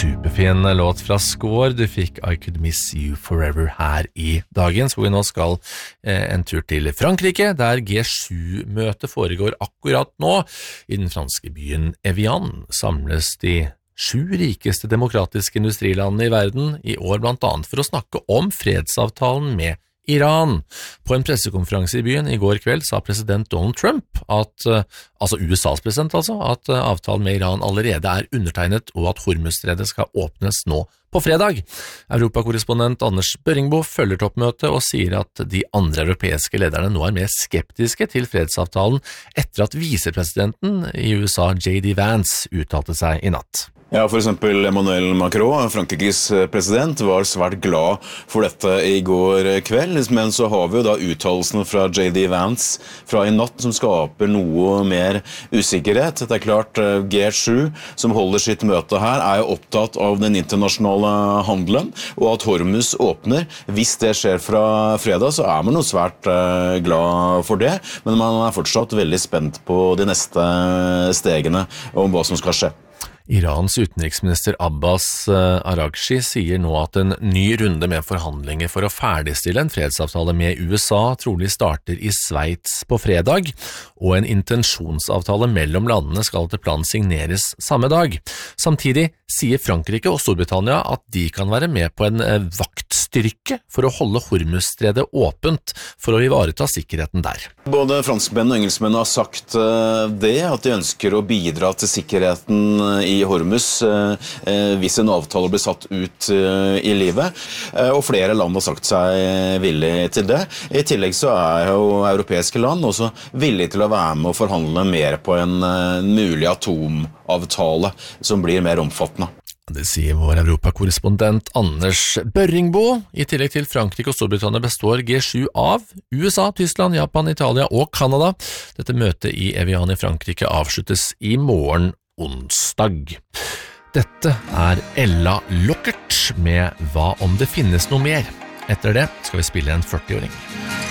superfin låt fra Score. Du fikk I Could Miss You Forever her i dagens, hvor vi nå skal en tur til Frankrike, der G7-møtet foregår akkurat nå. I den franske byen Evian samles de 7 rikeste demokratiske industrilandene i verden i år blant annet for å snakke om fredsavtalen med Iran. På en pressekonferanse i byen i går kveld sa president Donald Trump altså USAs president at avtalen med Iran allerede er undertegnet og at Hormuzstredet skal åpnes nå på fredag. Europakorrespondent Anders Børringbo følger toppmøtet og sier at de andre europeiske lederne nå er mer skeptiske til fredsavtalen etter at visepresidenten i USA J.D. Vance uttalte seg i natt. Ja, for eksempel Emmanuel Macron, Frankrikes president, var svært glad for dette i går kveld, men så har vi jo da uttalelsene fra J.D. Vance fra i natt som skaper noe mer usikkerhet. Det er klart G7 som holder sitt møte her er jo opptatt av den internasjonale handelen, og at Hormuz åpner. Hvis det skjer fra fredag, så er man jo svært glad for det, men man er fortsatt veldig spent på de neste stegene om hva som skal skje. Irans utenriksminister Abbas Araghchi sier nå at en ny runde med forhandlinger for å ferdigstille en fredsavtale med USA trolig starter i Sveits på fredag, og en intensjonsavtale mellom landene skal til planen signeres samme dag. Samtidig sier Frankrike og Storbritannia at de kan være med på en vaktstyrke for å holde Hormuzstredet åpent for å ivareta sikkerheten der. Både franskmenn og engelskmenn har sagt det, at de ønsker å bidra til sikkerheten i Hormuz hvis en avtale blir satt ut i livet, og flere land har sagt seg villige til det. I tillegg så er jo europeiske land også villige til å være med og forhandle mer på en mulig atomavtale som blir mer omfattende. Det sier vår europakorrespondent Anders Børringbo. I tillegg til Frankrike og Storbritannia består G7 av USA, Tyskland, Japan, Italia og Kanada. Dette møtet i Evian i Frankrike avsluttes i morgen onsdag. Dette er Ella Lockert med Hva om det finnes noe mer? Etter det skal vi spille en 40-åring.